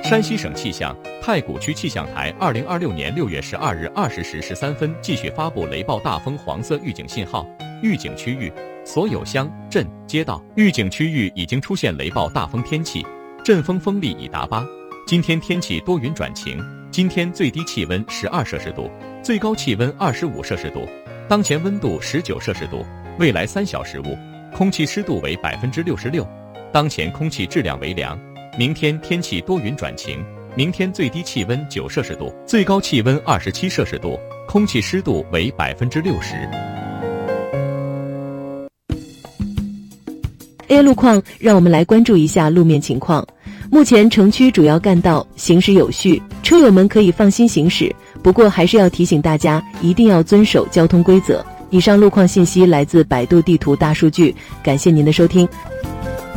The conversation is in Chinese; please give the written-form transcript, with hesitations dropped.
山西省气象太谷区气象台2026年6月12日20时13分继续发布雷暴大风黄色预警信号，预警区域所有乡镇街道预警区域已经出现雷暴大风天气，阵风风力已达8。今天天气多云转晴，今天最低气温12摄氏度，最高气温25摄氏度，当前温度19摄氏度，未来3小时空气湿度为66%，当前空气质量为良。明天天气多云转晴，明天最低气温9摄氏度，最高气温27摄氏度，空气湿度为60%。 A 路况，让我们来关注一下路面情况。目前城区主要干道行驶有序，车友们可以放心行驶，不过还是要提醒大家一定要遵守交通规则。以上路况信息来自百度地图大数据，感谢您的收听。